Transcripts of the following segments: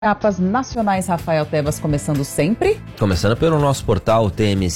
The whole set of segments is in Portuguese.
Capas nacionais, Rafael Tebas, começando sempre? Começando pelo nosso portal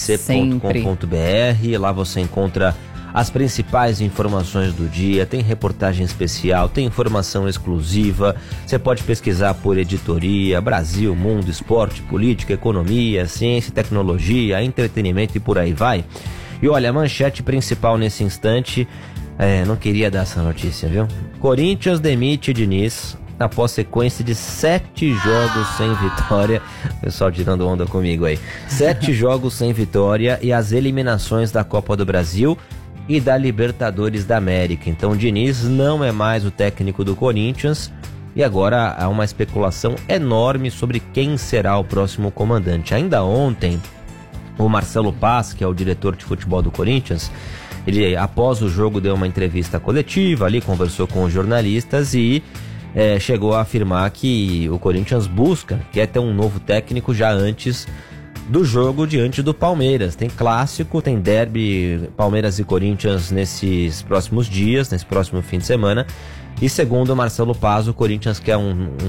tmc.com.br. Lá você encontra as principais informações do dia, tem reportagem especial, tem informação exclusiva. Você pode pesquisar por editoria, Brasil, mundo, esporte, política, economia, ciência, tecnologia, entretenimento e por aí vai. E olha, a manchete principal nesse instante, não queria dar essa notícia, viu? Corinthians demite Diniz após sequência de 7 jogos sem vitória. O pessoal tirando onda comigo aí. 7 jogos sem vitória e as eliminações da Copa do Brasil e da Libertadores da América. Então Diniz não é mais o técnico do Corinthians e agora há uma especulação enorme sobre quem será o próximo comandante. Ainda ontem, o Marcelo Paz, que é o diretor de futebol do Corinthians, ele após o jogo deu uma entrevista coletiva ali, conversou com os jornalistas e chegou a afirmar que o Corinthians quer ter um novo técnico já antes do jogo diante do Palmeiras. Tem clássico, tem derby Palmeiras e Corinthians nesses próximos dias, nesse próximo fim de semana. E segundo o Marcelo Paz, o Corinthians quer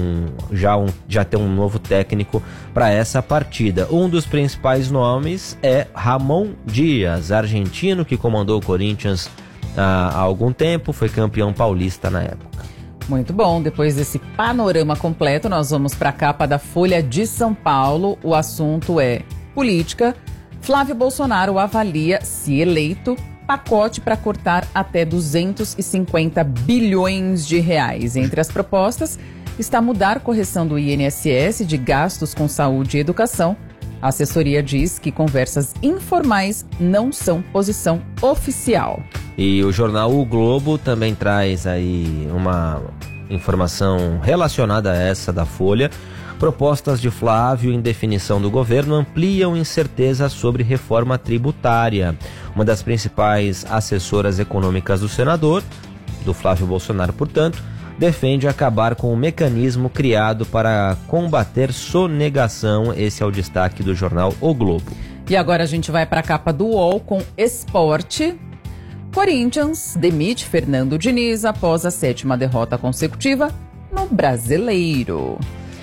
já ter um novo técnico para essa partida. Um dos principais nomes é Ramon Dias, argentino que comandou o Corinthians há algum tempo, foi campeão paulista na época. Muito bom, depois desse panorama completo, nós vamos para a capa da Folha de São Paulo. O assunto é política. Flávio Bolsonaro avalia, se eleito, pacote para cortar até 250 bilhões de reais. Entre as propostas está mudar a correção do INSS de gastos com saúde e educação. A assessoria diz que conversas informais não são posição oficial. E o jornal O Globo também traz aí uma informação relacionada a essa da Folha. Propostas de Flávio em definição do governo ampliam incerteza sobre reforma tributária. Uma das principais assessoras econômicas do senador, do Flávio Bolsonaro, portanto, defende acabar com o mecanismo criado para combater sonegação. Esse é o destaque do jornal O Globo. E agora a gente vai para a capa do UOL com esporte. Corinthians demite Fernando Diniz após a 7ª derrota consecutiva no Brasileiro.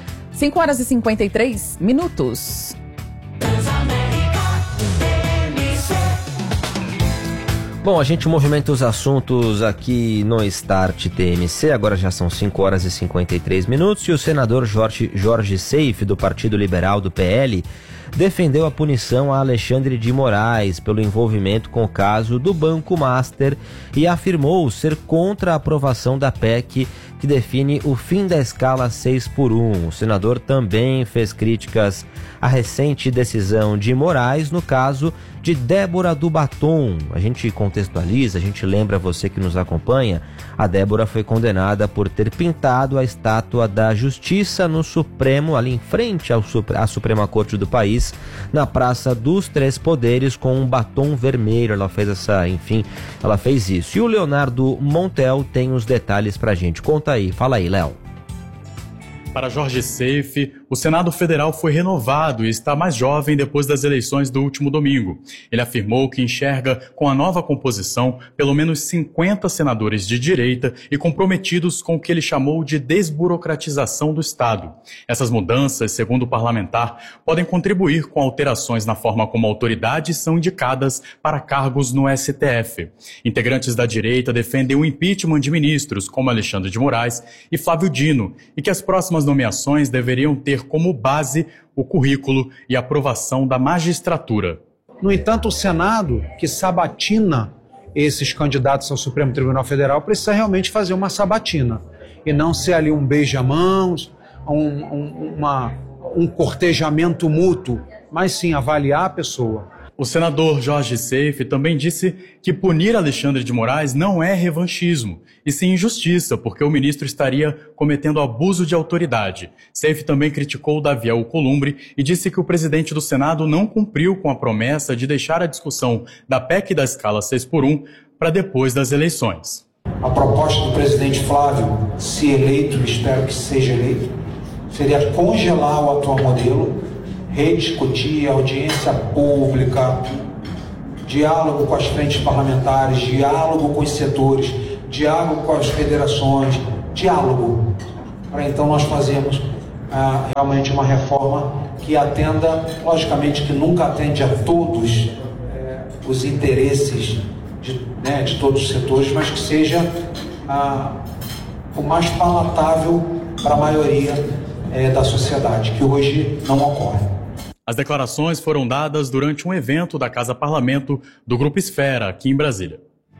5h53. Bom, a gente movimenta os assuntos aqui no Start TMC, agora já são 5h53 e o senador Jorge Seif, do Partido Liberal do PL, defendeu a punição a Alexandre de Moraes pelo envolvimento com o caso do Banco Master e afirmou ser contra a aprovação da PEC que define o fim da escala 6x1. O senador também fez críticas à recente decisão de Moraes no caso de Débora do Batom. A gente contextualiza, a gente lembra você que nos acompanha, a Débora foi condenada por ter pintado a estátua da Justiça no Supremo, ali em frente à Suprema Corte do país, na Praça dos Três Poderes, com um batom vermelho. Ela fez isso. E o Leonardo Montel tem os detalhes pra gente. Conta aí, fala aí, Léo. Para Jorge Seif, o Senado Federal foi renovado e está mais jovem depois das eleições do último domingo. Ele afirmou que enxerga com a nova composição pelo menos 50 senadores de direita e comprometidos com o que ele chamou de desburocratização do Estado. Essas mudanças, segundo o parlamentar, podem contribuir com alterações na forma como autoridades são indicadas para cargos no STF. Integrantes da direita defendem o impeachment de ministros como Alexandre de Moraes e Flávio Dino e que as próximas nomeações deveriam ter como base o currículo e aprovação da magistratura. No entanto, o Senado, que sabatina esses candidatos ao Supremo Tribunal Federal, precisa realmente fazer uma sabatina e não ser ali um beija-mãos, um cortejamento mútuo, mas sim avaliar a pessoa. O senador Jorge Seif também disse que punir Alexandre de Moraes não é revanchismo, e sim injustiça, porque o ministro estaria cometendo abuso de autoridade. Seif também criticou Davi Alcolumbre e disse que o presidente do Senado não cumpriu com a promessa de deixar a discussão da PEC da escala 6x1 para depois das eleições. A proposta do presidente Flávio, se eleito, espero que seja eleito, seria congelar o atual modelo, rediscutir, audiência pública, diálogo com as frentes parlamentares, diálogo com os setores, diálogo com as federações, diálogo, para então nós fazermos realmente uma reforma que atenda, logicamente que nunca atende a todos os interesses de todos os setores, mas que seja o mais palatável para a maioria da sociedade, que hoje não ocorre. As declarações foram dadas durante um evento da Casa Parlamento do Grupo Esfera, aqui em Brasília.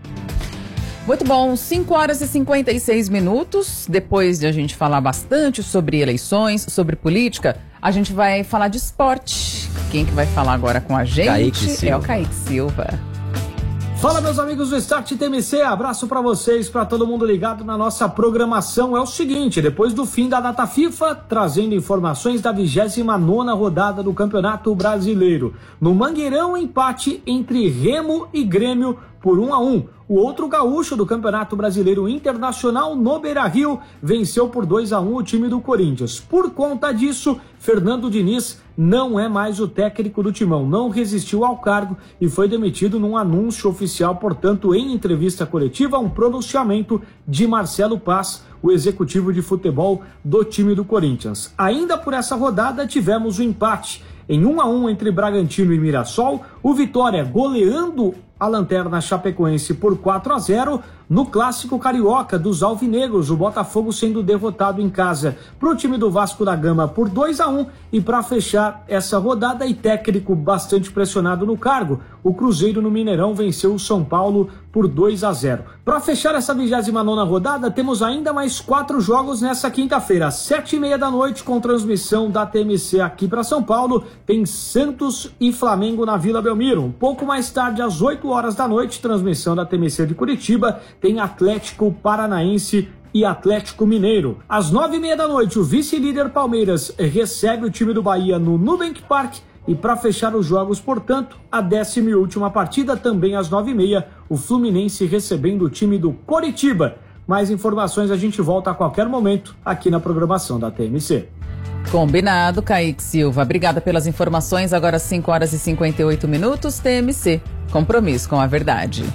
Muito bom, 5 horas e 56 minutos. Depois de a gente falar bastante sobre eleições, sobre política, a gente vai falar de esporte. Quem que vai falar agora com a gente é o Kaique Silva. Fala, meus amigos do Start TMC, abraço para vocês, para todo mundo ligado na nossa programação. É o seguinte, depois do fim da data FIFA, trazendo informações da 29ª rodada do Campeonato Brasileiro. No Mangueirão, empate entre Remo e Grêmio por 1-1. O outro gaúcho do Campeonato Brasileiro Internacional, no Beira-Rio, venceu por 2-1 o time do Corinthians. Por conta disso, Fernando Diniz não é mais o técnico do Timão, não resistiu ao cargo e foi demitido num anúncio oficial. Portanto, em entrevista coletiva, um pronunciamento de Marcelo Paz, o executivo de futebol do time do Corinthians. Ainda por essa rodada, tivemos o empate em 1-1 entre Bragantino e Mirassol, o Vitória goleando a Lanterna Chapecoense por 4-0, no clássico carioca dos alvinegros, o Botafogo sendo derrotado em casa pro time do Vasco da Gama por 2-1, e para fechar essa rodada e técnico bastante pressionado no cargo, o Cruzeiro no Mineirão venceu o São Paulo por 2-0. Para fechar essa 29ª rodada, temos ainda mais 4 jogos nessa quinta-feira, às 7h30 da noite, com transmissão da TMC aqui para São Paulo, tem Santos e Flamengo na Vila Belmiro. Um pouco mais tarde, às 8 horas da noite, transmissão da TMC de Curitiba, tem Atlético Paranaense e Atlético Mineiro. Às 9h30 da noite, o vice-líder Palmeiras recebe o time do Bahia no Nubank Park. E para fechar os jogos, portanto, a 10ª partida, também às 9h30, o Fluminense recebendo o time do Coritiba. Mais informações a gente volta a qualquer momento aqui na programação da TMC. Combinado, Kaique Silva. Obrigada pelas informações. Agora 5 horas e 58 minutos, TMC. Compromisso com a verdade.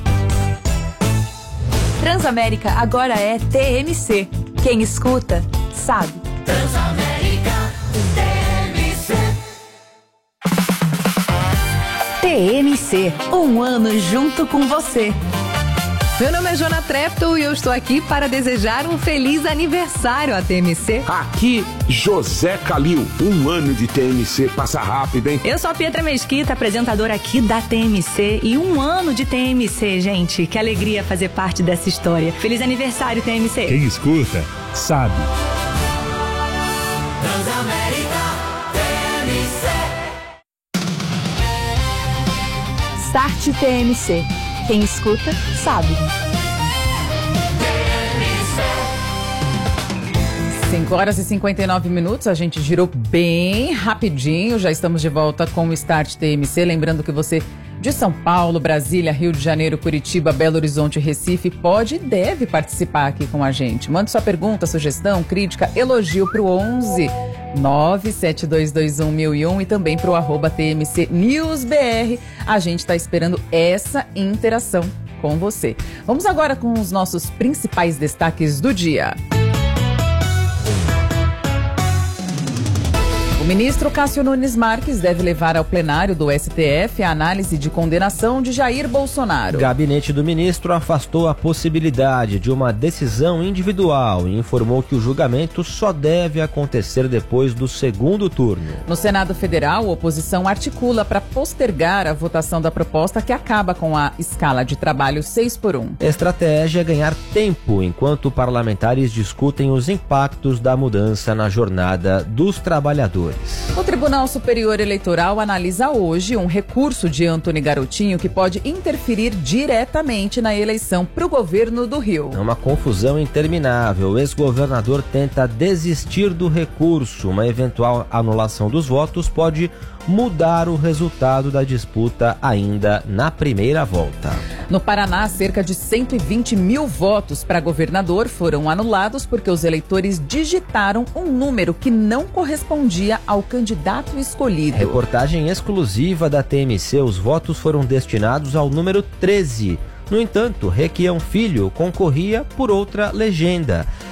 Transamérica agora é TMC. Quem escuta, sabe. Transamérica TMC. TMC, um ano junto com você. Meu nome é Jona Trepto e eu estou aqui para desejar um feliz aniversário à TMC. Aqui, José Calil, um ano de TMC, passa rápido, hein? Eu sou a Pietra Mesquita, apresentadora aqui da TMC, e um ano de TMC, gente. Que alegria fazer parte dessa história. Feliz aniversário, TMC. Quem escuta, sabe. Transamérica TMC. Start TMC. Quem escuta, sabe. 5 horas e 59 minutos, a gente girou bem rapidinho, já estamos de volta com o Start TMC. Lembrando que você de São Paulo, Brasília, Rio de Janeiro, Curitiba, Belo Horizonte, Recife, pode e deve participar aqui com a gente. Mande sua pergunta, sugestão, crítica, elogio para o 11 972211001 e também para o @TMC NewsBR. A gente está esperando essa interação com você. Vamos agora com os nossos principais destaques do dia. O ministro Cássio Nunes Marques deve levar ao plenário do STF a análise de condenação de Jair Bolsonaro. O gabinete do ministro afastou a possibilidade de uma decisão individual e informou que o julgamento só deve acontecer depois do segundo turno. No Senado Federal, a oposição articula para postergar a votação da proposta que acaba com a escala de trabalho 6x1. A estratégia é ganhar tempo enquanto parlamentares discutem os impactos da mudança na jornada dos trabalhadores. O Tribunal Superior Eleitoral analisa hoje um recurso de Antony Garotinho que pode interferir diretamente na eleição para o governo do Rio. É uma confusão interminável. O ex-governador tenta desistir do recurso. Uma eventual anulação dos votos pode mudar o resultado da disputa ainda na primeira volta. No Paraná, cerca de 120 mil votos para governador foram anulados porque os eleitores digitaram um número que não correspondia ao candidato escolhido. Reportagem exclusiva da TMC, os votos foram destinados ao número 13. No entanto, Requião Filho concorria por outra legenda.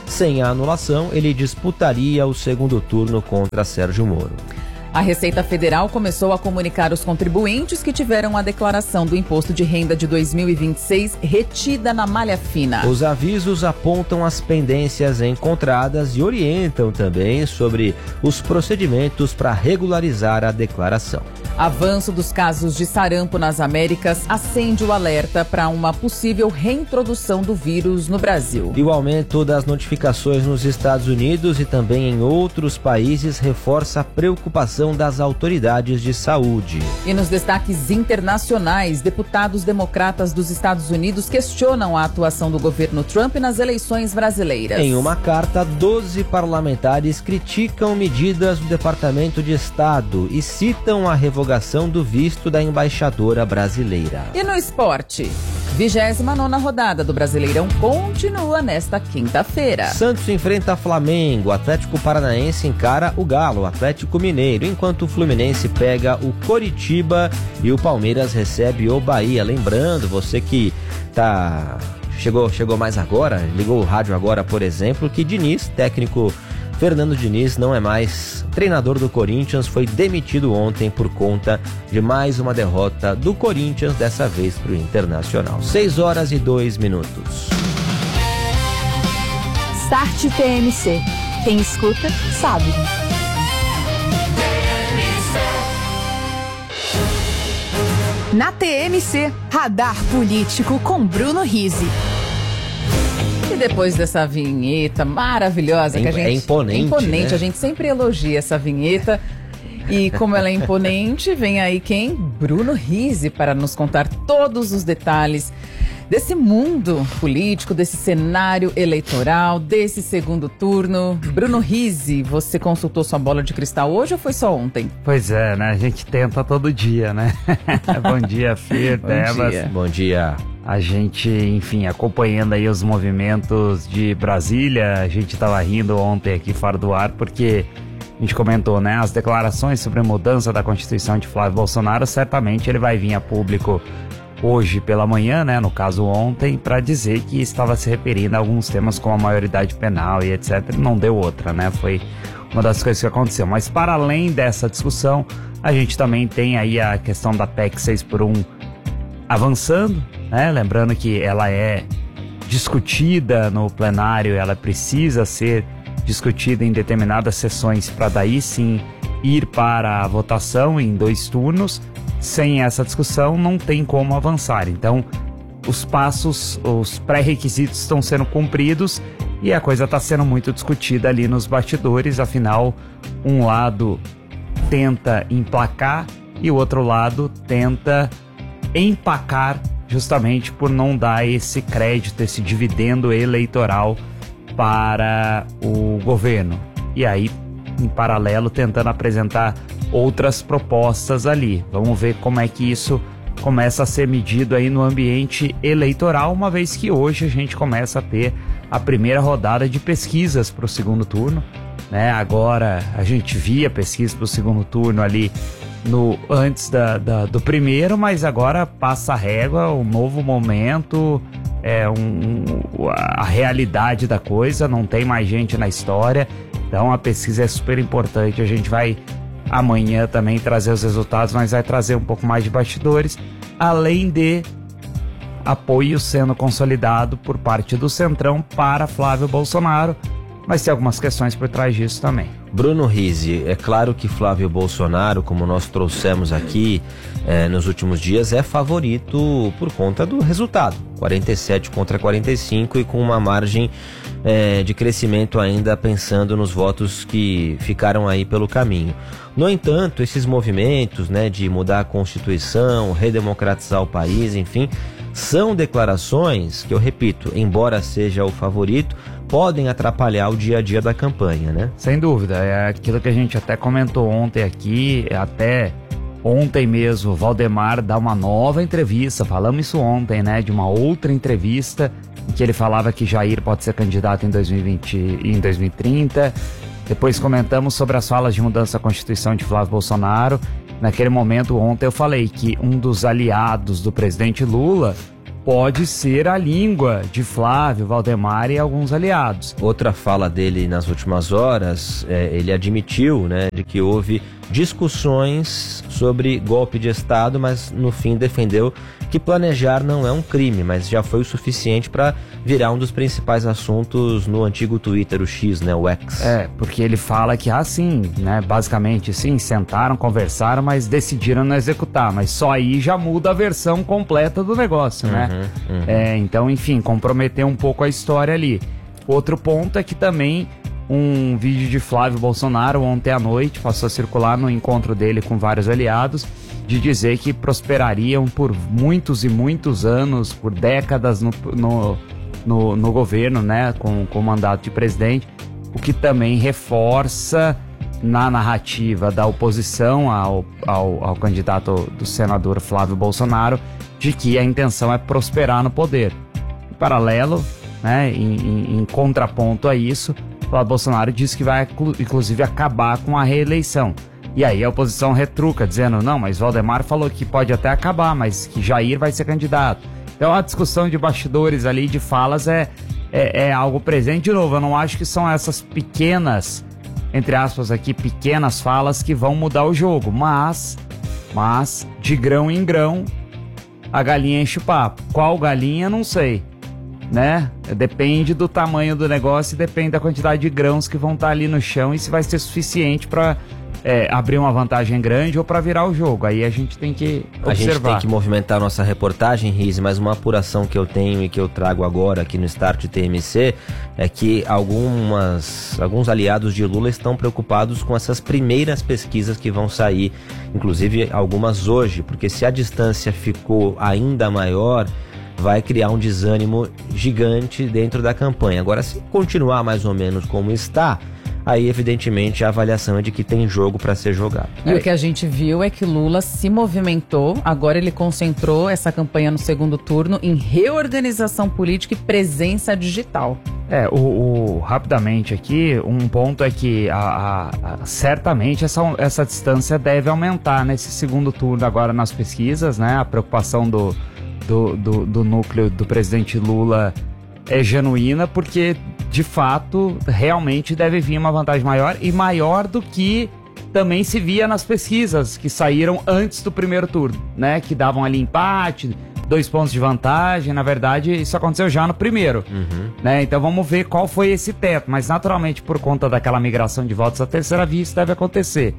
Sem a anulação, ele disputaria o segundo turno contra Sérgio Moro. A Receita Federal começou a comunicar os contribuintes que tiveram a declaração do Imposto de Renda de 2026 retida na malha fina. Os avisos apontam as pendências encontradas e orientam também sobre os procedimentos para regularizar a declaração. Avanço dos casos de sarampo nas Américas acende o alerta para uma possível reintrodução do vírus no Brasil. E o aumento das notificações nos Estados Unidos e também em outros países reforça a preocupação das autoridades de saúde. E nos destaques internacionais, deputados democratas dos Estados Unidos questionam a atuação do governo Trump nas eleições brasileiras. Em uma carta, 12 parlamentares criticam medidas do Departamento de Estado e citam a revogação do visto da embaixadora brasileira. E no esporte, 29ª rodada do Brasileirão continua nesta quinta-feira. Santos enfrenta Flamengo, Atlético Paranaense encara o Galo, Atlético Mineiro, enquanto o Fluminense pega o Coritiba e o Palmeiras recebe o Bahia. Lembrando, você que chegou mais agora, ligou o rádio agora, por exemplo, que técnico Fernando Diniz não é mais treinador do Corinthians, foi demitido ontem por conta de mais uma derrota do Corinthians, dessa vez para o Internacional. 6h02. Start TMC. Quem escuta, sabe. Na TMC, Radar Político com Bruno Rizzi. E depois dessa vinheta maravilhosa que a gente... É imponente, né? A gente sempre elogia essa vinheta. E como ela é imponente, vem aí quem? Bruno Rizzi, para nos contar todos os detalhes desse mundo político, desse cenário eleitoral, desse segundo turno. Bruno Rizzi, você consultou sua bola de cristal hoje ou foi só ontem? Pois é, né? A gente tenta todo dia, né? Bom dia, Fir, Tebas. Bom dia. A gente, enfim, acompanhando aí os movimentos de Brasília. A gente tava rindo ontem aqui fora do ar porque a gente comentou, né? As declarações sobre a mudança da Constituição de Flávio Bolsonaro, certamente ele vai vir a público hoje pela manhã, né, no caso ontem, para dizer que estava se referindo a alguns temas como a maioridade penal e etc. Não deu outra, né? Foi uma das coisas que aconteceu. Mas para além dessa discussão, a gente também tem aí a questão da PEC 6x1 avançando, né? Lembrando que ela é discutida no plenário, ela precisa ser discutida em determinadas sessões para daí sim ir para a votação em 2 turnos. Sem essa discussão não tem como avançar. Então os passos, os pré-requisitos estão sendo cumpridos e a coisa está sendo muito discutida ali nos bastidores. Afinal, um lado tenta emplacar e o outro lado tenta empacar, justamente por não dar esse crédito, esse dividendo eleitoral para o governo. E aí, em paralelo, tentando apresentar outras propostas ali. Vamos ver como é que isso começa a ser medido aí no ambiente eleitoral, uma vez que hoje a gente começa a ter a primeira rodada de pesquisas para o segundo turno, né? Agora a gente via pesquisa para o segundo turno ali antes do primeiro, mas agora passa a régua, um novo momento, a realidade da coisa, não tem mais gente na história, então a pesquisa é super importante. A gente vai amanhã também trazer os resultados, mas vai trazer um pouco mais de bastidores, além de apoio sendo consolidado por parte do Centrão para Flávio Bolsonaro, mas tem algumas questões por trás disso também. Bruno Rizzi, é claro que Flávio Bolsonaro, como nós trouxemos aqui nos últimos dias, é favorito por conta do resultado, 47 contra 45 e com uma margem de crescimento ainda pensando nos votos que ficaram aí pelo caminho. No entanto, esses movimentos, né, de mudar a Constituição, redemocratizar o país, enfim, são declarações que, eu repito, embora seja o favorito, podem atrapalhar o dia a dia da campanha, né? Sem dúvida, é aquilo que a gente até comentou ontem aqui, até ontem mesmo, o Valdemar dá uma nova entrevista, falamos isso ontem, né, de uma outra entrevista em que ele falava que Jair pode ser candidato em 2020 e em 2030. Depois comentamos sobre as falas de mudança da Constituição de Flávio Bolsonaro. Naquele momento, ontem, eu falei que um dos aliados do presidente Lula pode ser a língua de Flávio, Valdemar e alguns aliados. Outra fala dele nas últimas horas, ele admitiu, né, de que houve discussões sobre golpe de Estado, mas no fim defendeu que planejar não é um crime, mas já foi o suficiente para virar um dos principais assuntos no antigo Twitter, o X, né, o X. Porque ele fala que sim, né, basicamente sim, sentaram, conversaram, mas decidiram não executar, mas só aí já muda a versão completa do negócio, né? Então, enfim, comprometeu um pouco a história ali. Outro ponto é que também um vídeo de Flávio Bolsonaro ontem à noite passou a circular no encontro dele com vários aliados, de dizer que prosperariam por muitos e muitos anos, por décadas no governo, né, com o mandato de presidente, o que também reforça na narrativa da oposição ao candidato do senador Flávio Bolsonaro, de que a intenção é prosperar no poder. Em paralelo, né, em contraponto a isso, Flávio Bolsonaro disse que vai, inclusive, acabar com a reeleição. E aí a oposição retruca, dizendo, não, mas Valdemar falou que pode até acabar, mas que Jair vai ser candidato. Então a discussão de bastidores ali, de falas, é algo presente. De novo, eu não acho que são essas pequenas, entre aspas aqui, pequenas falas que vão mudar o jogo. Mas de grão em grão, a galinha enche o papo. Qual galinha, não sei, né? Depende do tamanho do negócio e depende da quantidade de grãos que vão estar ali no chão e se vai ser suficiente para abrir uma vantagem grande ou para virar o jogo. Aí a gente tem que observar. A gente tem que movimentar a nossa reportagem, Rizzi, mas uma apuração que eu tenho e que eu trago agora aqui no Start TMC é que alguns aliados de Lula estão preocupados com essas primeiras pesquisas que vão sair, inclusive algumas hoje, porque se a distância ficou ainda maior, vai criar um desânimo gigante dentro da campanha. Agora, se continuar mais ou menos como está, aí evidentemente a avaliação é de que tem jogo para ser jogado. E o que a gente viu é que Lula se movimentou, agora ele concentrou essa campanha no segundo turno em reorganização política e presença digital. Rapidamente aqui, um ponto é que certamente essa distância deve aumentar nesse segundo turno agora nas pesquisas, né? A preocupação do núcleo do presidente Lula é genuína, porque de fato realmente deve vir uma vantagem maior e maior do que também se via nas pesquisas que saíram antes do primeiro turno, né, que davam ali empate, 2 pontos de vantagem. Na verdade isso aconteceu já no primeiro, né? Então vamos ver qual foi esse teto, mas naturalmente por conta daquela migração de votos à terceira via isso deve acontecer.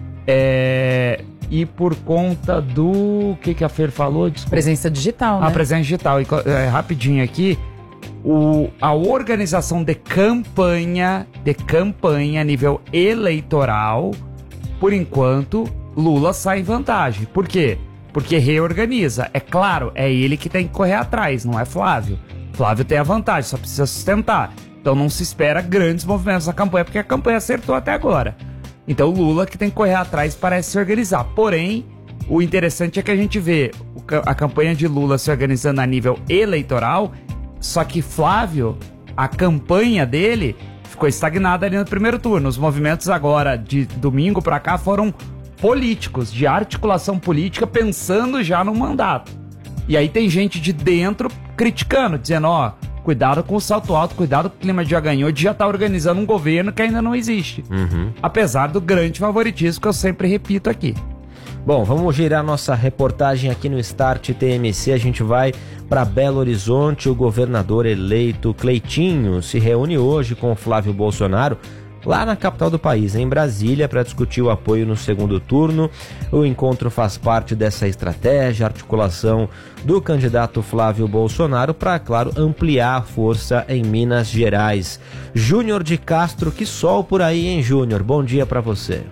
E por conta do... O que a Fer falou? Desculpa. Presença digital, né? A presença digital. E, rapidinho aqui, a organização de campanha a nível eleitoral, por enquanto, Lula sai em vantagem. Por quê? Porque reorganiza. É claro, é ele que tem que correr atrás, não é Flávio. Flávio tem a vantagem, só precisa sustentar. Então não se espera grandes movimentos na campanha, porque a campanha acertou até agora. Então o Lula que tem que correr atrás parece se organizar. Porém, o interessante é que a gente vê a campanha de Lula se organizando a nível eleitoral, só que Flávio, a campanha dele ficou estagnada ali no primeiro turno. Os movimentos agora, de domingo pra cá, foram políticos, de articulação política, pensando já no mandato. E aí tem gente de dentro criticando, dizendo, cuidado com o salto alto, cuidado com o clima de já ganhou, de já estar organizando um governo que ainda não existe. Apesar do grande favoritismo que eu sempre repito aqui. Bom, vamos girar nossa reportagem aqui no Start TMC. A gente vai para Belo Horizonte. O governador eleito Cleitinho se reúne hoje com Flávio Bolsonaro lá na capital do país, em Brasília, para discutir o apoio no segundo turno. O encontro faz parte dessa estratégia, articulação do candidato Flávio Bolsonaro para, claro, ampliar a força em Minas Gerais. Júnior de Castro, que sol por aí, hein, Júnior? Bom dia para você.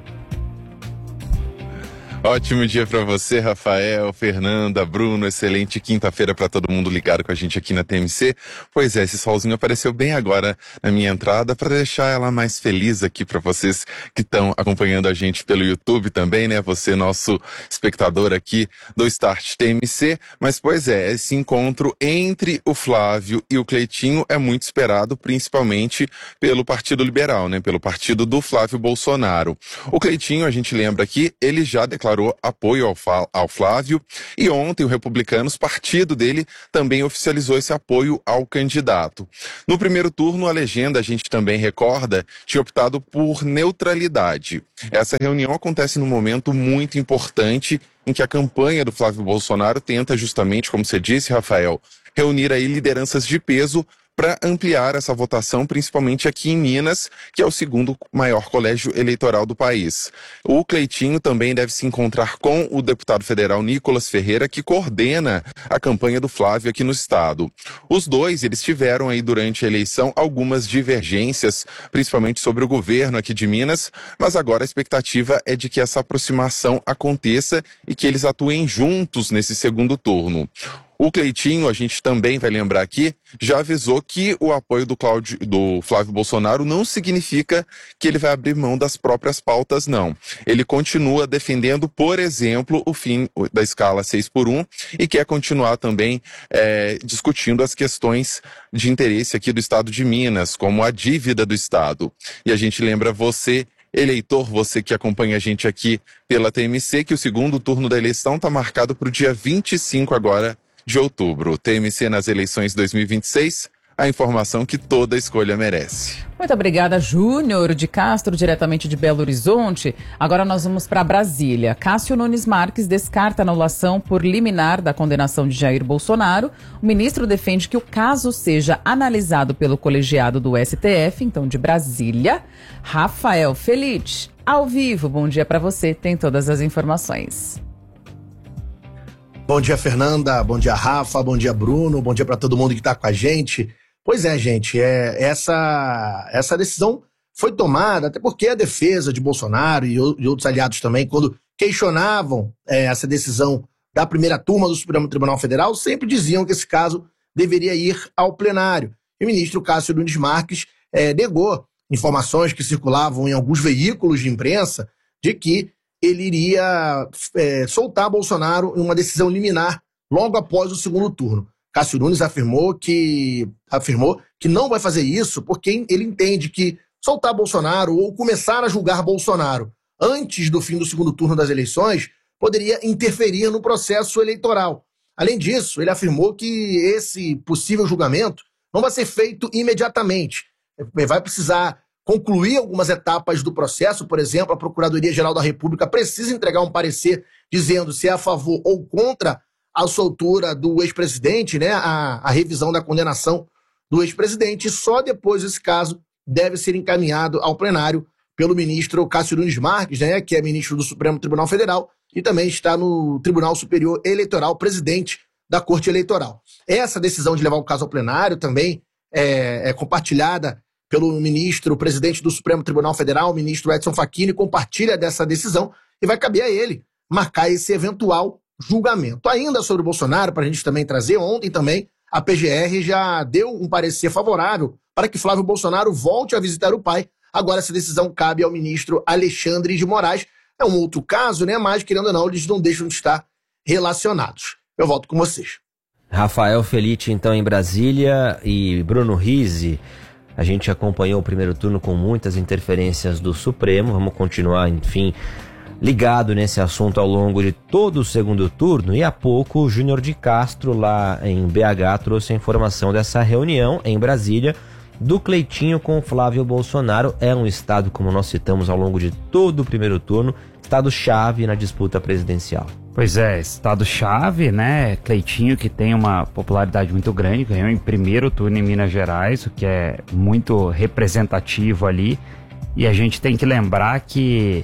Ótimo dia para você, Rafael, Fernanda, Bruno, excelente quinta-feira para todo mundo ligado com a gente aqui na TMC. Pois é, esse solzinho apareceu bem agora na minha entrada para deixar ela mais feliz aqui para vocês que estão acompanhando a gente pelo YouTube também, né? Você, nosso espectador aqui do Start TMC. Mas pois é, esse encontro entre o Flávio e o Cleitinho é muito esperado, principalmente pelo Partido Liberal, né? Pelo partido do Flávio Bolsonaro. O Cleitinho, a gente lembra aqui, ele já declarou declarou apoio ao Flávio, e ontem o Republicanos, partido dele, também oficializou esse apoio ao candidato. No primeiro turno, a legenda, a gente também recorda, tinha optado por neutralidade. Essa reunião acontece num momento muito importante em que a campanha do Flávio Bolsonaro tenta justamente, como você disse, Rafael, reunir aí lideranças de peso para ampliar essa votação, principalmente aqui em Minas, que é o segundo maior colégio eleitoral do país. O Cleitinho também deve se encontrar com o deputado federal Nicolas Ferreira, que coordena a campanha do Flávio aqui no estado. Os dois, eles tiveram aí durante a eleição algumas divergências, principalmente sobre o governo aqui de Minas, mas agora a expectativa é de que essa aproximação aconteça e que eles atuem juntos nesse segundo turno. O Cleitinho, a gente também vai lembrar aqui, já avisou que o apoio do Flávio Bolsonaro não significa que ele vai abrir mão das próprias pautas, não. Ele continua defendendo, por exemplo, o fim da escala 6x1 e quer continuar também discutindo as questões de interesse aqui do estado de Minas, como a dívida do estado. E a gente lembra você, eleitor, você que acompanha a gente aqui pela TMC, que o segundo turno da eleição está marcado para o dia 25 agora de outubro. TMC nas eleições 2026, a informação que toda escolha merece. Muito obrigada, Júnior de Castro, diretamente de Belo Horizonte. Agora nós vamos para Brasília. Cássio Nunes Marques descarta a anulação por liminar da condenação de Jair Bolsonaro. O ministro defende que o caso seja analisado pelo colegiado do STF, então de Brasília. Rafael Felite, ao vivo, bom dia para você, tem todas as informações. Bom dia, Fernanda. Bom dia, Rafa. Bom dia, Bruno. Bom dia para todo mundo que está com a gente. Pois é, gente, essa decisão foi tomada até porque a defesa de Bolsonaro e outros aliados também, quando questionavam essa decisão da primeira turma do Supremo Tribunal Federal, sempre diziam que esse caso deveria ir ao plenário. E o ministro Cássio Nunes Marques negou informações que circulavam em alguns veículos de imprensa de que ele iria soltar Bolsonaro em uma decisão liminar logo após o segundo turno. Cássio Nunes afirmou que não vai fazer isso porque ele entende que soltar Bolsonaro ou começar a julgar Bolsonaro antes do fim do segundo turno das eleições poderia interferir no processo eleitoral. Além disso, ele afirmou que esse possível julgamento não vai ser feito imediatamente. Vai precisar concluir algumas etapas do processo. Por exemplo, a Procuradoria-Geral da República precisa entregar um parecer dizendo se é a favor ou contra a soltura do ex-presidente, né, a revisão da condenação do ex-presidente. Só depois esse caso deve ser encaminhado ao plenário pelo ministro Cássio Nunes Marques, né, que é ministro do Supremo Tribunal Federal e também está no Tribunal Superior Eleitoral, presidente da Corte Eleitoral. Essa decisão de levar o caso ao plenário também é compartilhada pelo ministro, presidente do Supremo Tribunal Federal, o ministro Edson Fachin, compartilha dessa decisão e vai caber a ele marcar esse eventual julgamento. Ainda sobre o Bolsonaro, para a gente também trazer, ontem também a PGR já deu um parecer favorável para que Flávio Bolsonaro volte a visitar o pai. Agora essa decisão cabe ao ministro Alexandre de Moraes. É um outro caso, né? Mas, querendo ou não, eles não deixam de estar relacionados. Eu volto com vocês. Rafael Felite, então, em Brasília, e Bruno Rizzi. A gente acompanhou o primeiro turno com muitas interferências do Supremo. Vamos continuar, enfim, ligado nesse assunto ao longo de todo o segundo turno. E há pouco o Júnior de Castro, lá em BH, trouxe a informação dessa reunião em Brasília do Cleitinho com o Flávio Bolsonaro. É um estado, como nós citamos ao longo de todo o primeiro turno, estado-chave na disputa presidencial. Pois é, estado-chave, né? Cleitinho, que tem uma popularidade muito grande, ganhou em primeiro turno em Minas Gerais, o que é muito representativo ali. E a gente tem que lembrar que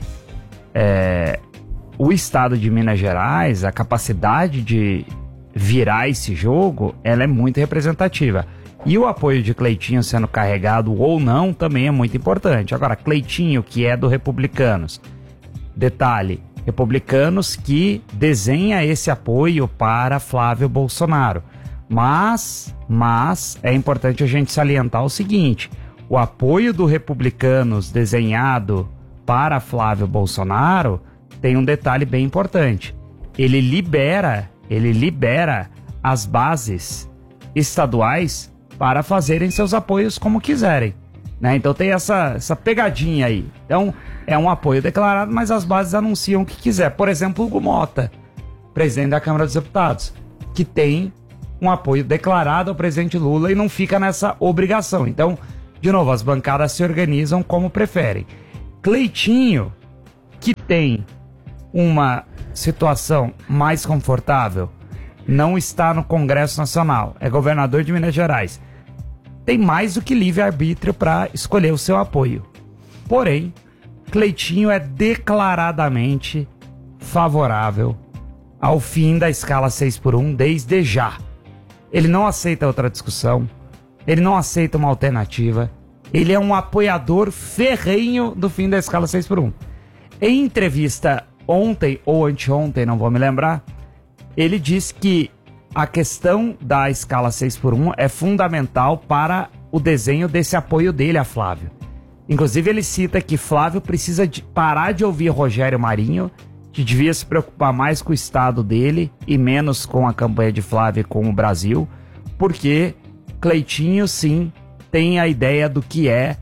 o estado de Minas Gerais, a capacidade de virar esse jogo, ela é muito representativa. E o apoio de Cleitinho sendo carregado ou não também é muito importante. Agora, Cleitinho, que é do Republicanos, detalhe, Republicanos que desenha esse apoio para Flávio Bolsonaro. Mas é importante a gente salientar o seguinte: o apoio do Republicanos desenhado para Flávio Bolsonaro tem um detalhe bem importante. Ele libera as bases estaduais para fazerem seus apoios como quiserem. né? Então tem essa pegadinha aí. Então é um apoio declarado, mas as bases anunciam o que quiser. Por exemplo, o Hugo Mota, presidente da Câmara dos Deputados, que tem um apoio declarado ao presidente Lula e não fica nessa obrigação. Então, de novo, as bancadas se organizam como preferem. Cleitinho, que tem uma situação mais confortável, não está no Congresso Nacional, é governador de Minas Gerais, tem mais do que livre-arbítrio para escolher o seu apoio. Porém, Cleitinho é declaradamente favorável ao fim da escala 6x1 desde já. Ele não aceita outra discussão, ele não aceita uma alternativa, ele é um apoiador ferrenho do fim da escala 6x1. Em entrevista ontem ou anteontem, não vou me lembrar, ele disse que a questão da escala 6x1 é fundamental para o desenho desse apoio dele a Flávio. Inclusive ele cita que Flávio precisa parar de ouvir Rogério Marinho, que devia se preocupar mais com o estado dele e menos com a campanha de Flávio e com o Brasil, porque Cleitinho sim tem a ideia do que é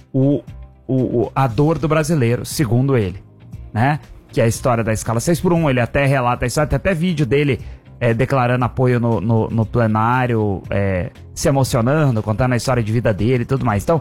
a dor do brasileiro, segundo ele, né? Que é a história da escala 6x1, ele até relata isso, tem até vídeo dele declarando apoio no plenário, se emocionando, contando a história de vida dele e tudo mais. Então,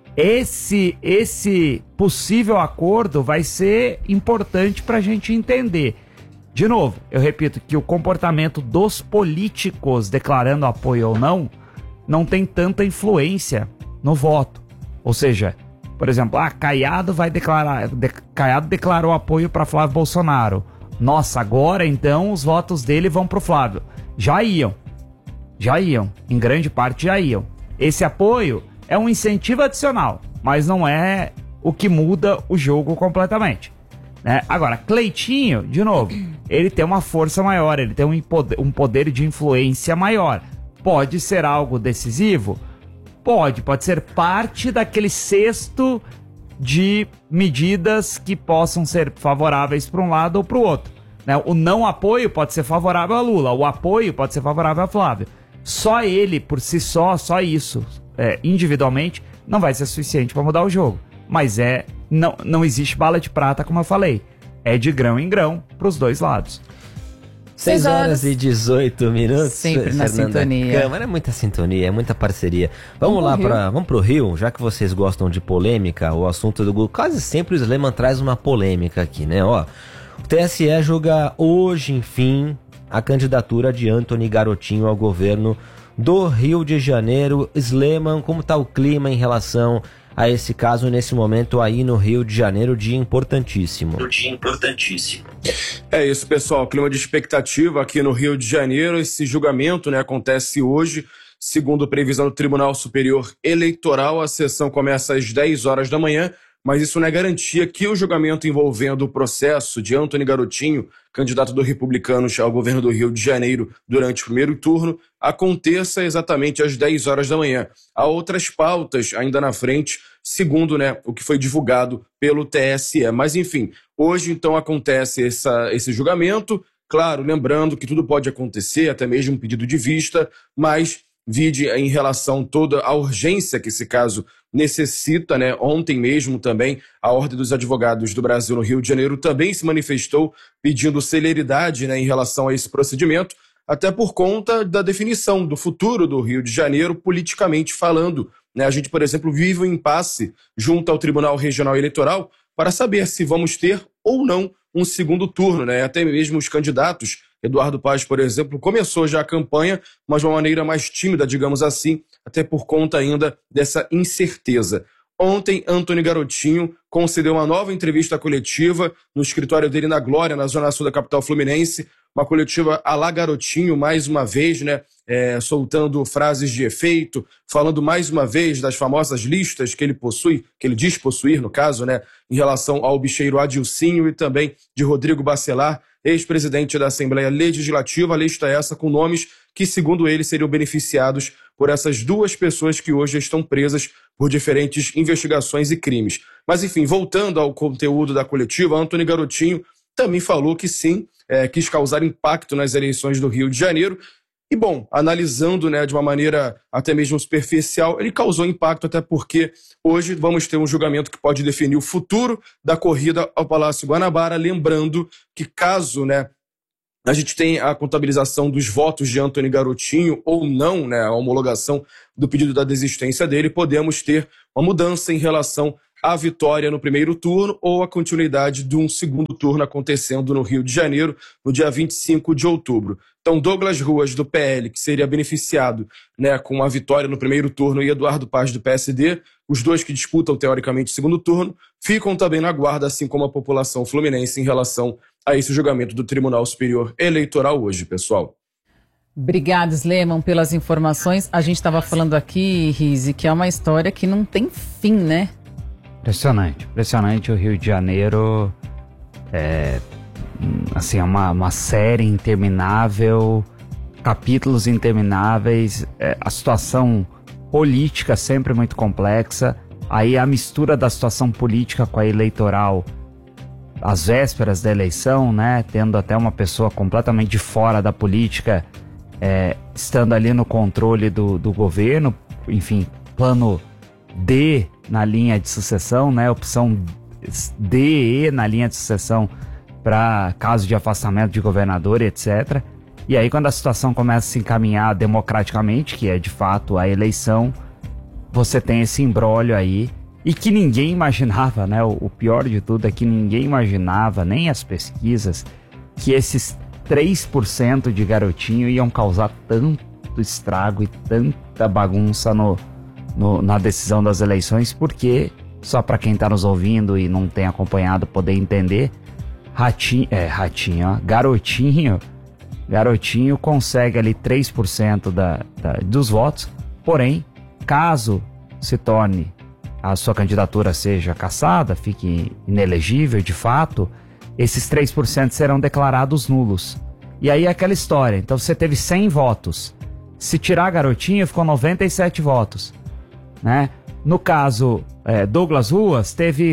esse possível acordo vai ser importante para a gente entender. De novo, eu repito que o comportamento dos políticos declarando apoio ou não tem tanta influência no voto. Ou seja, por exemplo, Caiado Caiado declarou apoio para Flávio Bolsonaro. Nossa, agora então os votos dele vão pro Flávio. Já iam, em grande parte já iam. Esse apoio é um incentivo adicional, mas não é o que muda o jogo completamente, né? Agora, Cleitinho, de novo, ele tem uma força maior, ele tem um poder de influência maior. Pode ser algo decisivo? Pode ser parte daquele cesto de medidas que possam ser favoráveis para um lado ou para o outro, né? O não apoio pode ser favorável a Lula, o apoio pode ser favorável a Flávio. Só ele, por si só isso, individualmente, não vai ser suficiente para mudar o jogo. Mas não existe bala de prata, como eu falei. É de grão em grão para os dois lados. 6 horas e 18 minutos. Sempre na sintonia. Câmara, é muita sintonia, é muita parceria. Vamos pro Rio, já que vocês gostam de polêmica, o assunto do Google. Quase sempre o Sleman traz uma polêmica aqui, né? O TSE julga hoje, enfim, a candidatura de Antony Garotinho ao governo do Rio de Janeiro. Sleman, como está o clima em relação a esse caso nesse momento aí no Rio de Janeiro? Dia importantíssimo. É isso, pessoal. Clima de expectativa aqui no Rio de Janeiro. Esse julgamento, né, acontece hoje, segundo previsão do Tribunal Superior Eleitoral. A sessão começa às 10 horas da manhã, mas isso não é garantia que o julgamento envolvendo o processo de Antony Garotinho, candidato do Republicanos ao governo do Rio de Janeiro durante o primeiro turno, aconteça exatamente às 10 horas da manhã. Há outras pautas ainda na frente, segundo, né, o que foi divulgado pelo TSE. Mas, enfim, hoje, então, acontece esse julgamento. Claro, lembrando que tudo pode acontecer, até mesmo um pedido de vista, mas vide em relação toda a urgência que esse caso necessita, né? Ontem mesmo também a Ordem dos Advogados do Brasil no Rio de Janeiro também se manifestou pedindo celeridade, né, em relação a esse procedimento, até por conta da definição do futuro do Rio de Janeiro politicamente falando, né? A gente, por exemplo, vive um impasse junto ao Tribunal Regional Eleitoral para saber se vamos ter ou não um segundo turno, né? Até mesmo os candidatos, Eduardo Paes, por exemplo, começou já a campanha, mas de uma maneira mais tímida, digamos assim, até por conta ainda dessa incerteza. Ontem, Antony Garotinho concedeu uma nova entrevista coletiva no escritório dele na Glória, na zona sul da capital fluminense, uma coletiva à la Garotinho, mais uma vez, né, soltando frases de efeito, falando mais uma vez das famosas listas que ele possui, que ele diz possuir, no caso, né, em relação ao bicheiro Adilcinho e também de Rodrigo Bacelar, ex-presidente da Assembleia Legislativa. A lista essa com nomes que, segundo ele, seriam beneficiados por essas duas pessoas que hoje estão presas por diferentes investigações e crimes. Mas, enfim, voltando ao conteúdo da coletiva, Antony Garotinho também falou que sim, quis causar impacto nas eleições do Rio de Janeiro E, bom, analisando, né, de uma maneira até mesmo superficial, ele causou impacto, até porque hoje vamos ter um julgamento que pode definir o futuro da corrida ao Palácio Guanabara, lembrando que caso, né, a gente tem a contabilização dos votos de Antony Garotinho ou não, né, a homologação do pedido da desistência dele, podemos ter uma mudança em relação à vitória no primeiro turno ou a continuidade de um segundo turno acontecendo no Rio de Janeiro, no dia 25 de outubro. Então, Douglas Ruas, do PL, que seria beneficiado, né, com a vitória no primeiro turno, e Eduardo Paz, do PSD, os dois que disputam, teoricamente, o segundo turno, ficam também na guarda, assim como a população fluminense, em relação a esse julgamento do Tribunal Superior Eleitoral hoje, pessoal. Obrigada, Sleman, pelas informações. A gente estava falando aqui, Rize, que é uma história que não tem fim, né? Impressionante o Rio de Janeiro. Assim, é uma série interminável, capítulos intermináveis, a situação política sempre muito complexa, aí a mistura da situação política com a eleitoral, às vésperas da eleição, né, tendo até uma pessoa completamente de fora da política, estando ali no controle do governo, enfim, plano D na linha de sucessão, né, opção D, E na linha de sucessão para caso de afastamento de governador, etc. E aí, quando a situação começa a se encaminhar democraticamente, que é de fato a eleição, você tem esse imbróglio aí, e que ninguém imaginava, né? O pior de tudo é que ninguém imaginava, nem as pesquisas, que esses 3% de Garotinho iam causar tanto estrago e tanta bagunça na decisão das eleições, porque, só para quem está nos ouvindo e não tem acompanhado poder entender, Garotinho consegue ali 3% dos votos, porém, caso se torne, a sua candidatura seja cassada, fique inelegível de fato, esses 3% serão declarados nulos. E aí é aquela história, então você teve 100 votos, se tirar Garotinho ficou 97 votos, né? No caso, Douglas Ruas teve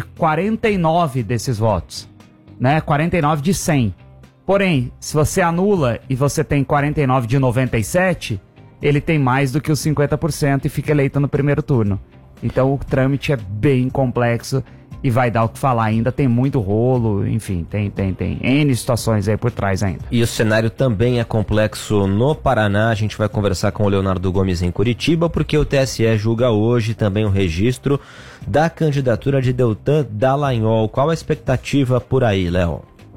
49 desses votos, né? 49 de 100. Porém, se você anula e você tem 49 de 97, ele tem mais do que os 50% e fica eleito no primeiro turno. Então o trâmite é bem complexo e vai dar o que falar ainda, tem muito rolo, enfim, tem N situações aí por trás ainda. E o cenário também é complexo no Paraná. A gente vai conversar com o Leonardo Gomes em Curitiba, porque o TSE julga hoje também o registro da candidatura de Deltan Dallagnol. Qual a expectativa por aí, Léo?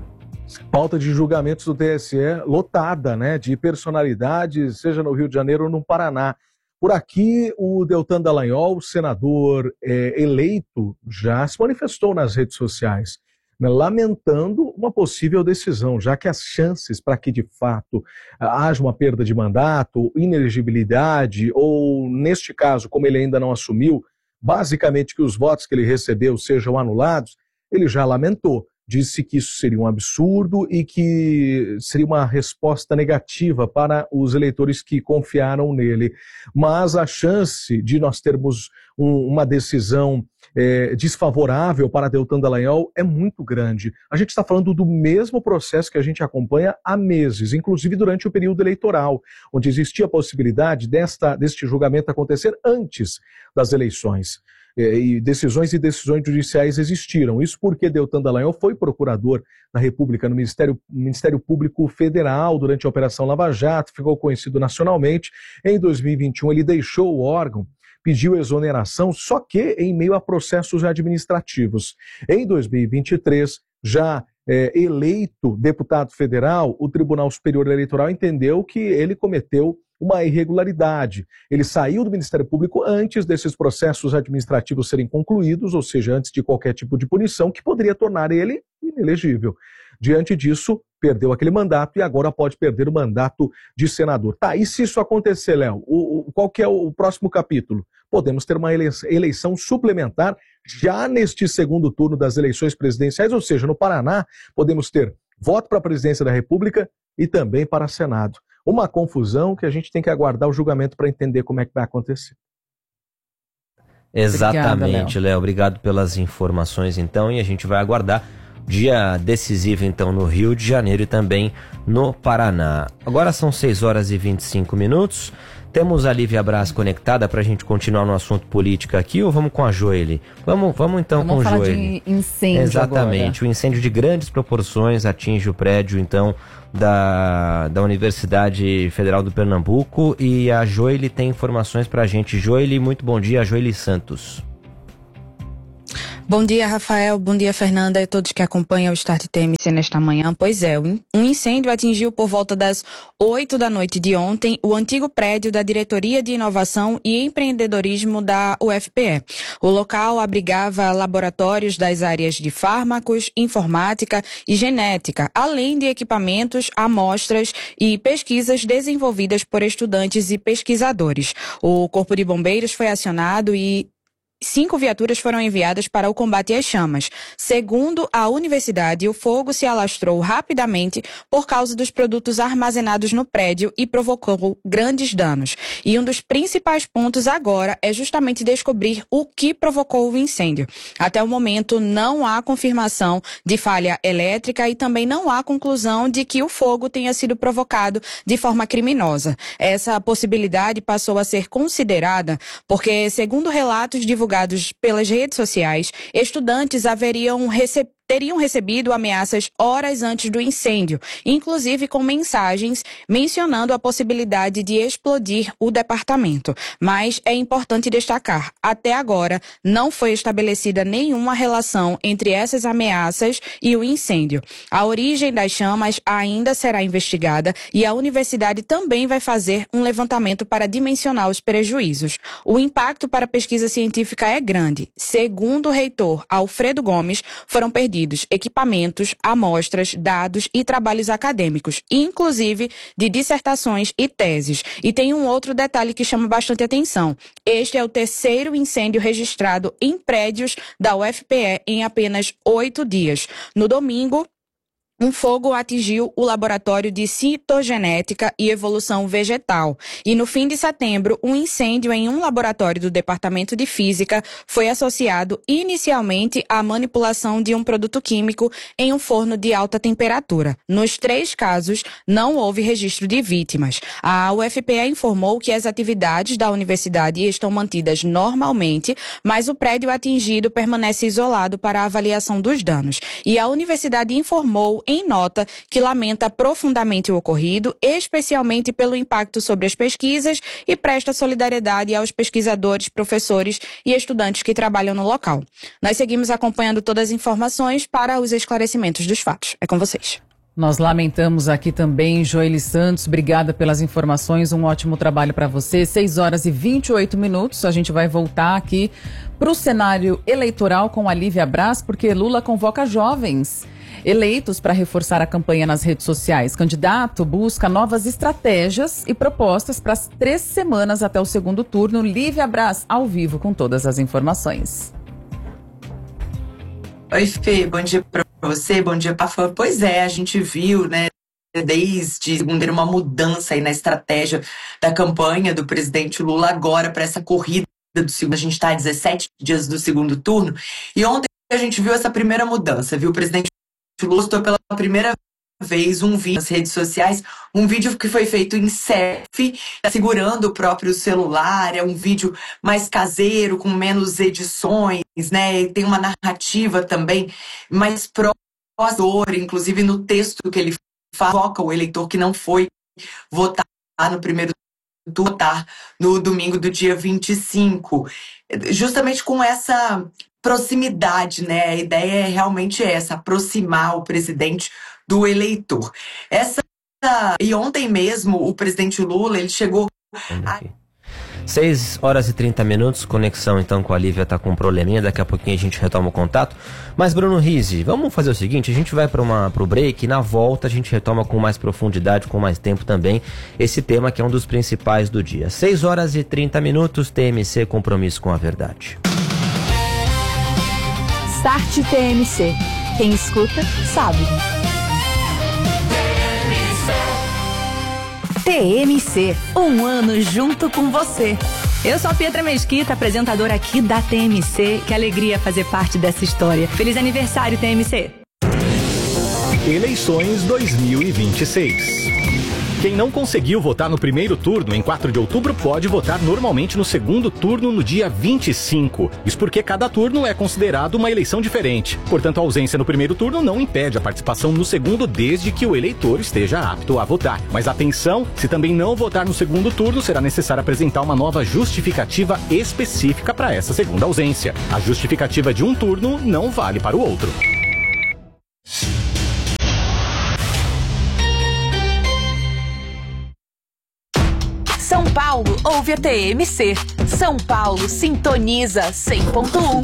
Pauta de julgamentos do TSE lotada, né, de personalidades, seja no Rio de Janeiro ou no Paraná. Por aqui, o Deltan Dallagnol, senador eleito, já se manifestou nas redes sociais, né, lamentando uma possível decisão, já que as chances para que, de fato, haja uma perda de mandato, inelegibilidade, ou, neste caso, como ele ainda não assumiu, basicamente que os votos que ele recebeu sejam anulados, ele já lamentou. Disse que isso seria um absurdo e que seria uma resposta negativa para os eleitores que confiaram nele. Mas a chance de nós termos uma decisão desfavorável para Deltan Dallagnol é muito grande. A gente está falando do mesmo processo que a gente acompanha há meses, inclusive durante o período eleitoral, onde existia a possibilidade deste julgamento acontecer antes das eleições. E decisões judiciais existiram. Isso porque Deltan Dallagnol foi procurador da República no Ministério Público Federal durante a Operação Lava Jato, ficou conhecido nacionalmente. Em 2021 ele deixou o órgão, pediu exoneração, só que em meio a processos administrativos. Em 2023, já eleito deputado federal, o Tribunal Superior Eleitoral entendeu que ele cometeu uma irregularidade. Ele saiu do Ministério Público antes desses processos administrativos serem concluídos, ou seja, antes de qualquer tipo de punição que poderia tornar ele inelegível. Diante disso, perdeu aquele mandato e agora pode perder o mandato de senador. Tá, e se isso acontecer, Léo, qual que é o próximo capítulo? Podemos ter uma eleição suplementar já neste segundo turno das eleições presidenciais, ou seja, no Paraná, podemos ter voto para a presidência da República e também para Senado. Uma confusão que a gente tem que aguardar o julgamento para entender como é que vai acontecer. Exatamente, Léo. Obrigado pelas informações, então, e a gente vai aguardar Dia decisivo, então, no Rio de Janeiro e também no Paraná. Agora são 6 horas e 25 minutos. Temos a Lívia Braz conectada para a gente continuar no assunto política aqui, ou vamos com a Joeli? Vamos então com a Joeli. Vamos falar de incêndio. Exatamente, agora. O incêndio de grandes proporções atinge o prédio, então, da Universidade Federal do Pernambuco, e a Joeli tem informações para a gente. Joeli, muito bom dia, Joeli Santos. Bom dia, Rafael. Bom dia, Fernanda, e todos que acompanham o Start TMC nesta manhã. Pois é, um incêndio atingiu por volta das 8 da noite de ontem o antigo prédio da Diretoria de Inovação e Empreendedorismo da UFPE. O local abrigava laboratórios das áreas de fármacos, informática e genética, além de equipamentos, amostras e pesquisas desenvolvidas por estudantes e pesquisadores. O Corpo de Bombeiros foi acionado e 5 viaturas foram enviadas para o combate às chamas. Segundo a universidade, o fogo se alastrou rapidamente por causa dos produtos armazenados no prédio e provocou grandes danos. E um dos principais pontos agora é justamente descobrir o que provocou o incêndio. Até o momento, não há confirmação de falha elétrica e também não há conclusão de que o fogo tenha sido provocado de forma criminosa. Essa possibilidade passou a ser considerada porque, segundo relatos divulgados pelas redes sociais, estudantes teriam recebido ameaças horas antes do incêndio, inclusive com mensagens mencionando a possibilidade de explodir o departamento. Mas é importante destacar, até agora não foi estabelecida nenhuma relação entre essas ameaças e o incêndio. A origem das chamas ainda será investigada e a universidade também vai fazer um levantamento para dimensionar os prejuízos. O impacto para a pesquisa científica é grande. Segundo o reitor Alfredo Gomes, foram perdidos equipamentos, amostras, dados e trabalhos acadêmicos, inclusive de dissertações e teses. E tem um outro detalhe que chama bastante atenção. Este é o 3º incêndio registrado em prédios da UFPE em apenas 8 dias. No domingo, um fogo atingiu o laboratório de citogenética e evolução vegetal. E no fim de setembro, um incêndio em um laboratório do Departamento de Física foi associado inicialmente à manipulação de um produto químico em um forno de alta temperatura. Nos 3 casos, não houve registro de vítimas. A UFPE informou que as atividades da universidade estão mantidas normalmente, mas o prédio atingido permanece isolado para a avaliação dos danos. E a universidade informou em nota que lamenta profundamente o ocorrido, especialmente pelo impacto sobre as pesquisas, e presta solidariedade aos pesquisadores, professores e estudantes que trabalham no local. Nós seguimos acompanhando todas as informações para os esclarecimentos dos fatos. É com vocês. Nós lamentamos aqui também, Joeli Santos, obrigada pelas informações, um ótimo trabalho para você. 6 horas e 28 minutos, a gente vai voltar aqui para o cenário eleitoral com a Lívia Braz, porque Lula convoca jovens eleitos para reforçar a campanha nas redes sociais. Candidato busca novas estratégias e propostas para as 3 semanas até o segundo turno. Lívia Braz, ao vivo, com todas as informações. Oi, Fê, bom dia para você, bom dia para a fã. Pois é, a gente viu, né, desde segunda, uma mudança aí na estratégia da campanha do presidente Lula agora para essa corrida do segundo. A gente está a 17 dias do segundo turno e ontem a gente viu essa primeira mudança, viu? O presidente Lula postou pela primeira vez um vídeo nas redes sociais, um vídeo que foi feito em selfie, segurando o próprio celular, é um vídeo mais caseiro, com menos edições, né? E tem uma narrativa também mais próxima, inclusive no texto que ele foca o eleitor que não foi votar no primeiro turno, votar no domingo do dia 25. Justamente com essa proximidade, né? A ideia é realmente essa, aproximar o presidente do eleitor. E ontem mesmo, o presidente Lula, ele chegou... 6 horas e 30 minutos, conexão então com a Lívia tá com um probleminha, daqui a pouquinho a gente retoma o contato. Mas Bruno Rizzi, vamos fazer o seguinte, a gente vai pro break e na volta a gente retoma com mais profundidade, com mais tempo também, esse tema que é um dos principais do dia. 6 horas e 30 minutos, TMC, compromisso com a verdade. Start TMC. Quem escuta, sabe. TMC, um ano junto com você. Eu sou a Pietra Mesquita, apresentadora aqui da TMC. Que alegria fazer parte dessa história. Feliz aniversário, TMC! Eleições 2026. Quem não conseguiu votar no primeiro turno, em 4 de outubro, pode votar normalmente no segundo turno no dia 25. Isso porque cada turno é considerado uma eleição diferente. Portanto, a ausência no primeiro turno não impede a participação no segundo, desde que o eleitor esteja apto a votar. Mas atenção, se também não votar no segundo turno, será necessário apresentar uma nova justificativa específica para essa segunda ausência. A justificativa de um turno não vale para o outro. São Paulo ouve a TMC. São Paulo sintoniza 100.1.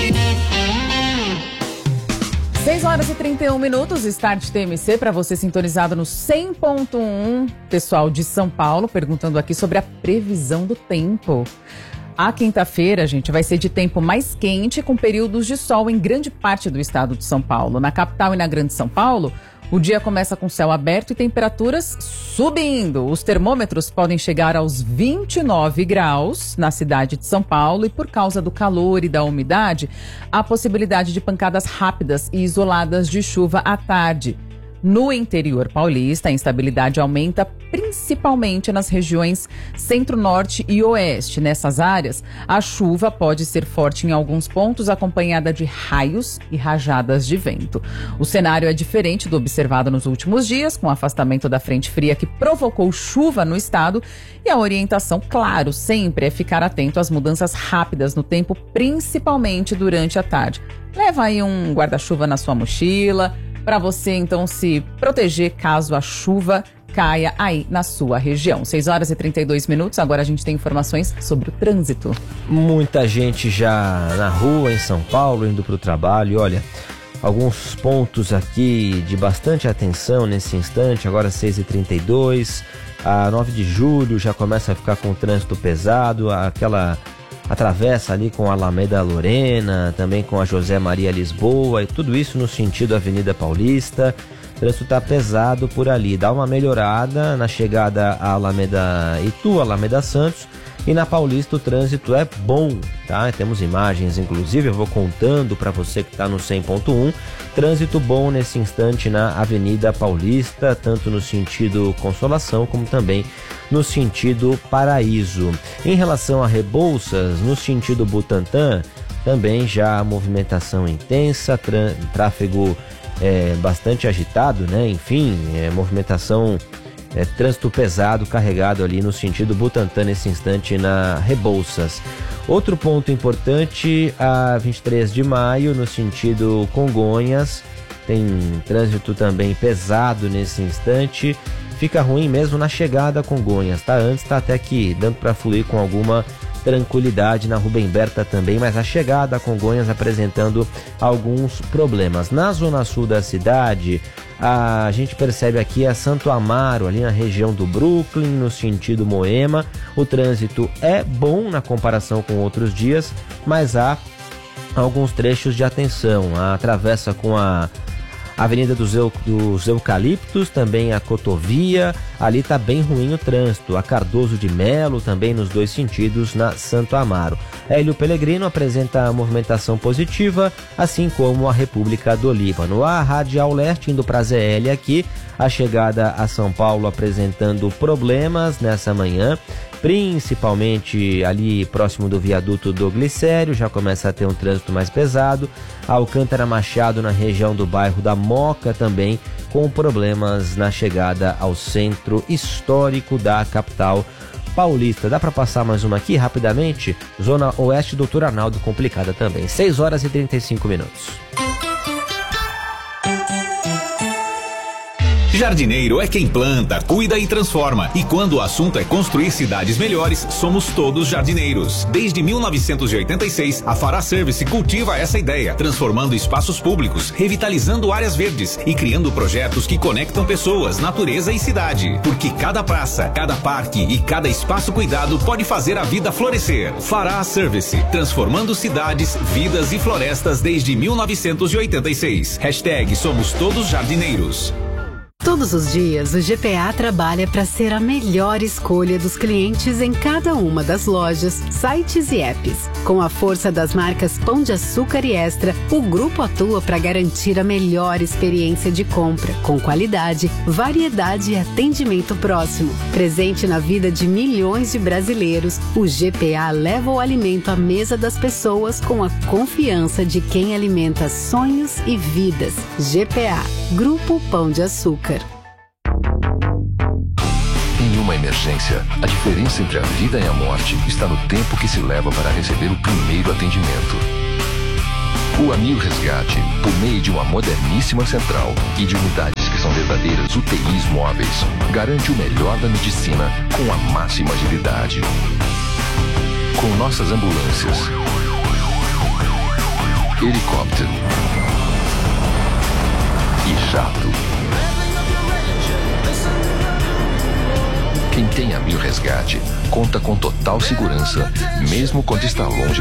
6 horas e 31 minutos, Start TMC para você sintonizado no 100.1. Pessoal de São Paulo perguntando aqui sobre a previsão do tempo. A quinta-feira, gente, vai ser de tempo mais quente, com períodos de sol em grande parte do estado de São Paulo. Na capital e na Grande São Paulo, o dia começa com céu aberto e temperaturas subindo. Os termômetros podem chegar aos 29 graus na cidade de São Paulo e, por causa do calor e da umidade, há possibilidade de pancadas rápidas e isoladas de chuva à tarde. No interior paulista, a instabilidade aumenta principalmente nas regiões centro-norte e oeste. Nessas áreas, a chuva pode ser forte em alguns pontos, acompanhada de raios e rajadas de vento. O cenário é diferente do observado nos últimos dias, com o afastamento da frente fria que provocou chuva no estado, e a orientação, claro, sempre é ficar atento às mudanças rápidas no tempo, principalmente durante a tarde. Leva aí um guarda-chuva na sua mochila, para você, então, se proteger caso a chuva caia aí na sua região. 6 horas e 32 minutos, agora a gente tem informações sobre o trânsito. Muita gente já na rua em São Paulo, indo para o trabalho. Olha, alguns pontos aqui de bastante atenção nesse instante, agora 6h32. A 9 de julho já começa a ficar com o trânsito pesado, aquela atravessa ali com a Alameda Lorena, também com a José Maria Lisboa, e tudo isso no sentido Avenida Paulista. O trânsito está pesado por ali, dá uma melhorada na chegada à Alameda Itu, Alameda Santos, e na Paulista o trânsito é bom, tá? Temos imagens, inclusive, eu vou contando para você que está no 100.1, trânsito bom nesse instante na Avenida Paulista, tanto no sentido Consolação como também no sentido Paraíso. Em relação a Rebouças, no sentido Butantã, também já a movimentação intensa, tráfego bastante agitado, né? Enfim, movimentação, trânsito pesado carregado ali no sentido Butantã nesse instante na Rebouças. Outro ponto importante, a 23 de maio no sentido Congonhas, tem trânsito também pesado nesse instante. Fica ruim mesmo na chegada a Congonhas, tá? Antes tá até aqui dando para fluir com alguma tranquilidade, na Rubem Berta também, mas a chegada a Congonhas apresentando alguns problemas. Na zona sul da cidade, a gente percebe aqui a Santo Amaro, ali na região do Brooklyn, no sentido Moema. O trânsito é bom na comparação com outros dias, mas há alguns trechos de atenção. A travessa com a Avenida dos Eucaliptos, também a Cotovia, ali está bem ruim o trânsito. A Cardoso de Melo, também nos dois sentidos, na Santo Amaro. Hélio Pellegrino apresenta a movimentação positiva, assim como a República do Líbano. A Radial Leste indo para ZL aqui, a chegada a São Paulo apresentando problemas nessa manhã, principalmente ali próximo do viaduto do Glicério, já começa a ter um trânsito mais pesado. Alcântara Machado, na região do bairro da Moca, também com problemas na chegada ao centro histórico da capital paulista. Dá para passar mais uma aqui rapidamente? Zona Oeste, Doutor Arnaldo, complicada também. 6 horas e 35 minutos. Jardineiro é quem planta, cuida e transforma. E quando o assunto é construir cidades melhores, somos todos jardineiros. Desde 1986, a Fará Service cultiva essa ideia, transformando espaços públicos, revitalizando áreas verdes e criando projetos que conectam pessoas, natureza e cidade. Porque cada praça, cada parque e cada espaço cuidado pode fazer a vida florescer. Fará Service, transformando cidades, vidas e florestas desde 1986. Hashtag Somos Todos Jardineiros. Todos os dias, o GPA trabalha para ser a melhor escolha dos clientes em cada uma das lojas, sites e apps. Com a força das marcas Pão de Açúcar e Extra, o grupo atua para garantir a melhor experiência de compra, com qualidade, variedade e atendimento próximo. Presente na vida de milhões de brasileiros, o GPA leva o alimento à mesa das pessoas com a confiança de quem alimenta sonhos e vidas. GPA, Grupo Pão de Açúcar. Em uma emergência, a diferença entre a vida e a morte está no tempo que se leva para receber o primeiro atendimento. O Amil Resgate, por meio de uma moderníssima central e de unidades que são verdadeiras UTIs móveis, garante o melhor da medicina com a máxima agilidade. Com nossas ambulâncias, helicóptero e jato. Quem tem Amil Resgate conta com total segurança, mesmo quando está longe